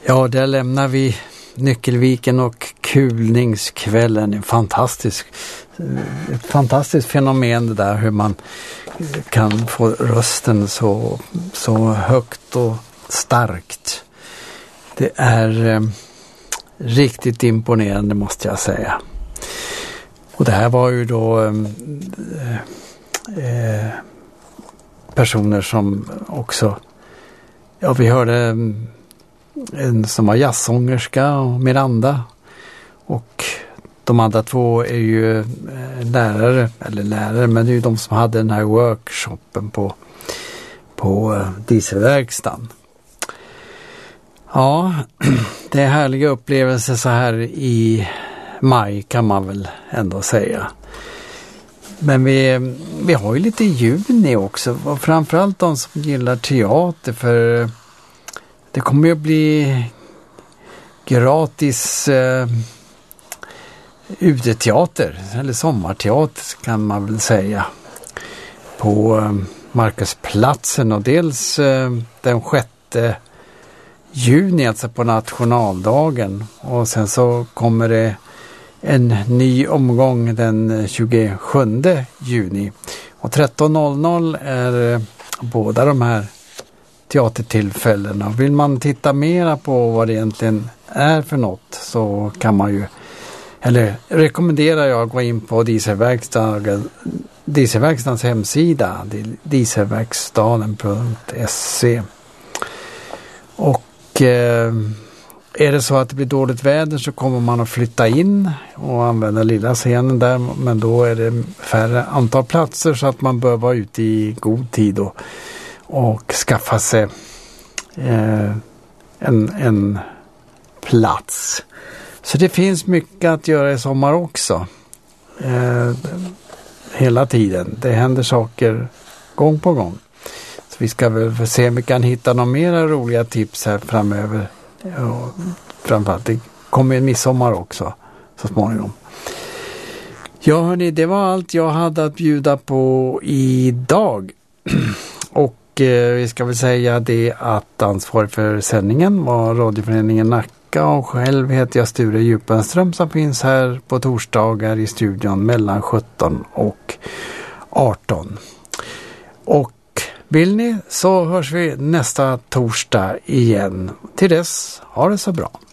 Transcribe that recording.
Ja, där lämnar vi Nyckelviken och kulningskvällen. Ett fantastiskt fenomen det där, hur man kan få rösten så högt och starkt. Det är riktigt imponerande, måste jag säga. Och det här var ju då personer som också, ja, vi hörde en som var jazzsångerska och Miranda, och de andra två är ju lärare, men det är ju de som hade den här workshopen på dieselverkstan. Ja, det är härliga upplevelser så här i maj, kan man väl ändå säga. Men vi har ju lite juni också, och framförallt de som gillar teater, för det kommer ju att bli gratis uteteater, eller sommarteater kan man väl säga, på Markusplatsen, och dels den 6 juni, alltså på nationaldagen, och sen så kommer det en ny omgång den 27 juni, och 13.00 är båda de här teatertillfällena. Vill man titta mera på vad det egentligen är för något, så kan man ju, eller rekommenderar jag att gå in på Dieselverkstadens hemsida, dieselverkstaden.se. Och är det så att det blir dåligt väder, så kommer man att flytta in och använda lilla scenen där, men då är det färre antal platser, så att man bör vara ute i god tid och skaffa sig en plats. Så det finns mycket att göra i sommar också. Hela tiden. Det händer saker gång på gång. Så vi ska väl se om vi kan hitta några mera roliga tips här framöver. Och framförallt, det kommer en midsommar också så småningom. Ja hörni, det var allt jag hade att bjuda på idag. Och vi ska väl säga det att ansvarig för sändningen var Radioföreningen Nacka, och själv heter jag Sture Djupenström, som finns här på torsdagar i studion mellan 17 och 18. Och vill ni, så hörs vi nästa torsdag igen. Till dess, ha det så bra.